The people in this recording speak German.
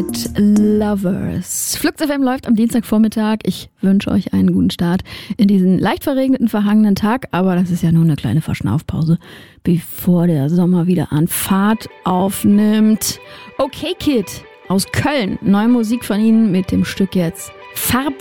Lovers. Flux FM läuft am Dienstagvormittag. Ich wünsche euch einen guten Start in diesen leicht verregneten, verhangenen Tag. Aber das ist ja nur eine kleine Verschnaufpause, bevor der Sommer wieder an Fahrt aufnimmt. Okay Kid aus Köln. Neue Musik von ihnen mit dem Stück jetzt